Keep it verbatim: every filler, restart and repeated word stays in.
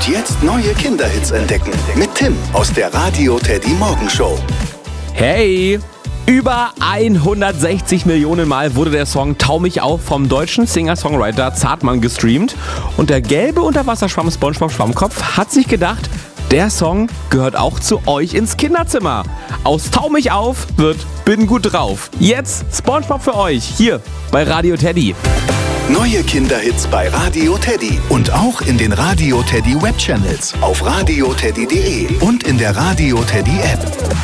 Und jetzt neue Kinderhits entdecken mit Tim aus der Radio Teddy Morgenshow. Hey! Über hundertsechzig Millionen Mal wurde der Song Tau mich auf vom deutschen Singer-Songwriter Zartmann gestreamt. Und der gelbe Unterwasserschwamm SpongeBob Schwammkopf hat sich gedacht, der Song gehört auch zu euch ins Kinderzimmer. Aus Tau mich auf wird Bin gut drauf. Jetzt SpongeBob für euch, hier bei Radio Teddy. Neue Kinderhits bei Radio Teddy und auch in den Radio Teddy Webchannels auf radio teddy punkt de und in der Radio Teddy App.